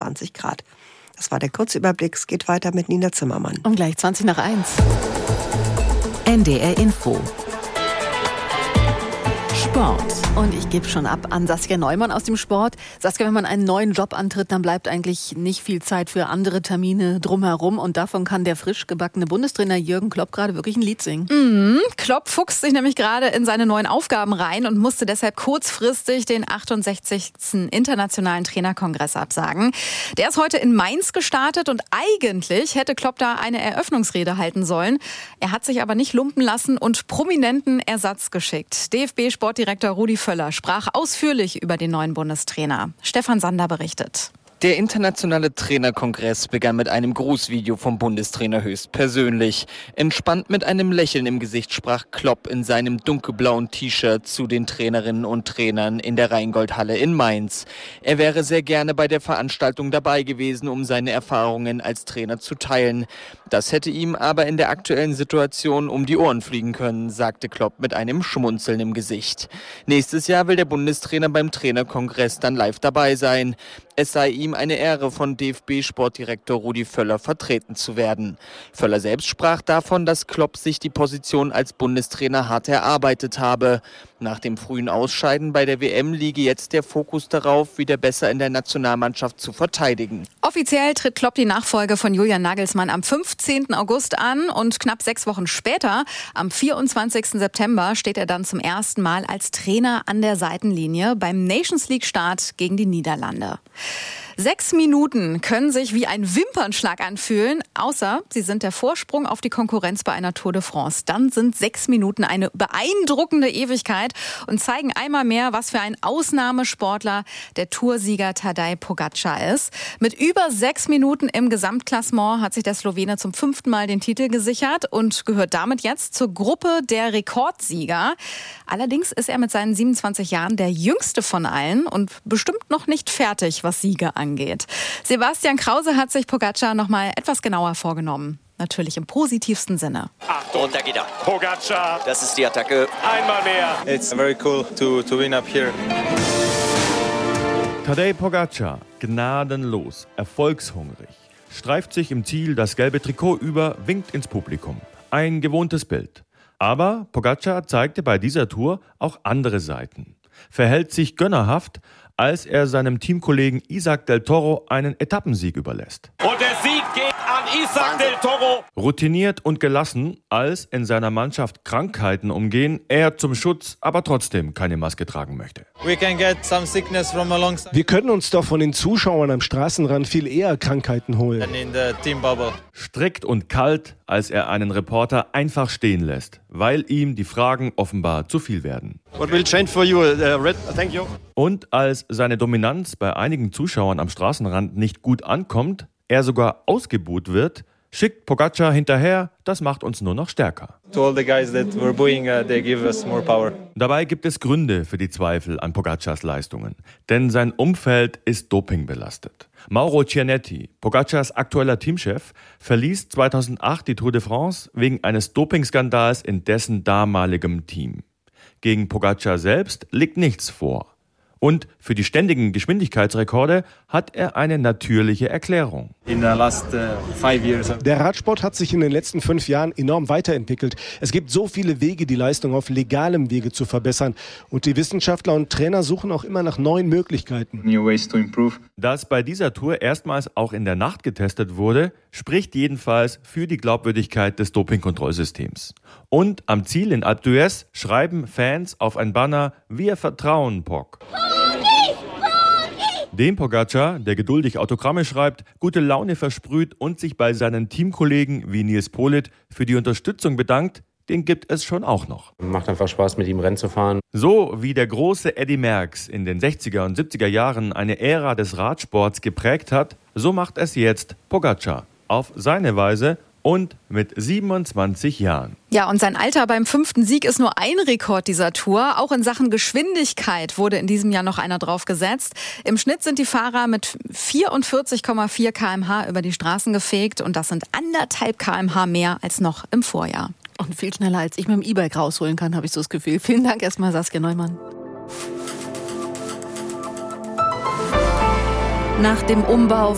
20 Grad. Das war der Kurzüberblick. Es geht weiter mit Nina Zimmermann. Um gleich 1:20. NDR Info. Sport. Und ich gebe schon ab an Saskia Neumann aus dem Sport. Saskia, wenn man einen neuen Job antritt, dann bleibt eigentlich nicht viel Zeit für andere Termine drumherum. Und davon kann der frisch gebackene Bundestrainer Jürgen Klopp gerade wirklich ein Lied singen. Klopp fuchst sich nämlich gerade in seine neuen Aufgaben rein und musste deshalb kurzfristig den 68. Internationalen Trainerkongress absagen. Der ist heute in Mainz gestartet und eigentlich hätte Klopp da eine Eröffnungsrede halten sollen. Er hat sich aber nicht lumpen lassen und prominenten Ersatz geschickt. DFB-Sportdirektor Rudi Völler sprach ausführlich über den neuen Bundestrainer. Stefan Sander berichtet. Der internationale Trainerkongress begann mit einem Grußvideo vom Bundestrainer höchstpersönlich. Entspannt mit einem Lächeln im Gesicht sprach Klopp in seinem dunkelblauen T-Shirt zu den Trainerinnen und Trainern in der Rheingoldhalle in Mainz. Er wäre sehr gerne bei der Veranstaltung dabei gewesen, um seine Erfahrungen als Trainer zu teilen. Das hätte ihm aber in der aktuellen Situation um die Ohren fliegen können, sagte Klopp mit einem Schmunzeln im Gesicht. Nächstes Jahr will der Bundestrainer beim Trainerkongress dann live dabei sein. Es sei ihm eine Ehre, von DFB-Sportdirektor Rudi Völler vertreten zu werden. Völler selbst sprach davon, dass Klopp sich die Position als Bundestrainer hart erarbeitet habe. Nach dem frühen Ausscheiden bei der WM liege jetzt der Fokus darauf, wieder besser in der Nationalmannschaft zu verteidigen. Offiziell tritt Klopp die Nachfolge von Julian Nagelsmann am 15. August an und knapp 6 Wochen später, am 24. September, steht er dann zum ersten Mal als Trainer an der Seitenlinie beim Nations-League-Start gegen die Niederlande. 6 Minuten können sich wie ein Wimpernschlag anfühlen, außer sie sind der Vorsprung auf die Konkurrenz bei einer Tour de France. Dann sind 6 Minuten eine beeindruckende Ewigkeit und zeigen einmal mehr, was für ein Ausnahmesportler der Toursieger Tadej Pogačar ist. Mit über 6 Minuten im Gesamtklassement hat sich der Slowene zum 5. Mal den Titel gesichert und gehört damit jetzt zur Gruppe der Rekordsieger. Allerdings ist er mit seinen 27 Jahren der jüngste von allen und bestimmt noch nicht fertig, was Siege angeht. Sebastian Krause hat sich Pogačar noch mal etwas genauer vorgenommen. Natürlich im positivsten Sinne. Achtung. Und da geht er. Pogačar. Das ist die Attacke. Einmal mehr. It's very cool to win up here. Tadej Pogačar, gnadenlos, erfolgshungrig, streift sich im Ziel das gelbe Trikot über, winkt ins Publikum. Ein gewohntes Bild. Aber Pogačar zeigte bei dieser Tour auch andere Seiten. Verhält sich gönnerhaft, als er seinem Teamkollegen Isaac del Toro einen Etappensieg überlässt. Und der Sieg geht an Isaac del Toro. Routiniert und gelassen, als in seiner Mannschaft Krankheiten umgehen, er zum Schutz aber trotzdem keine Maske tragen möchte. Wir können uns doch von den Zuschauern am Straßenrand viel eher Krankheiten holen. Strikt und kalt, als er einen Reporter einfach stehen lässt, weil ihm die Fragen offenbar zu viel werden. Und als seine Dominanz bei einigen Zuschauern am Straßenrand nicht gut ankommt, er sogar ausgebuht wird, schickt Pogačar hinterher, das macht uns nur noch stärker. Dabei gibt es Gründe für die Zweifel an Pogačars Leistungen, denn sein Umfeld ist dopingbelastet. Mauro Cianetti, Pogačars aktueller Teamchef, verließ 2008 die Tour de France wegen eines Dopingskandals in dessen damaligem Team. Gegen Pogačar selbst liegt nichts vor. Und für die ständigen Geschwindigkeitsrekorde hat er eine natürliche Erklärung. Der Radsport hat sich in den letzten 5 Jahren enorm weiterentwickelt. Es gibt so viele Wege, die Leistung auf legalem Wege zu verbessern. Und die Wissenschaftler und Trainer suchen auch immer nach neuen Möglichkeiten. Dass bei dieser Tour erstmals auch in der Nacht getestet wurde, spricht jedenfalls für die Glaubwürdigkeit des Dopingkontrollsystems. Und am Ziel in Alpe d'Huez schreiben Fans auf ein Banner: Wir vertrauen Pog. Dem Pogačar, der geduldig Autogramme schreibt, gute Laune versprüht und sich bei seinen Teamkollegen wie Nils Politt für die Unterstützung bedankt, den gibt es schon auch noch. Macht einfach Spaß, mit ihm Rennen zu fahren. So wie der große Eddy Merckx in den 60er und 70er Jahren eine Ära des Radsports geprägt hat, so macht es jetzt Pogačar. Auf seine Weise und mit 27 Jahren. Ja, und sein Alter beim 5. Sieg ist nur ein Rekord dieser Tour. Auch in Sachen Geschwindigkeit wurde in diesem Jahr noch einer draufgesetzt. Im Schnitt sind die Fahrer mit 44,4 km/h über die Straßen gefegt und das sind 1,5 km/h mehr als noch im Vorjahr. Und viel schneller, als ich mit dem E-Bike rausholen kann, habe ich so das Gefühl. Vielen Dank erstmal, Saskia Neumann. Nach dem Umbau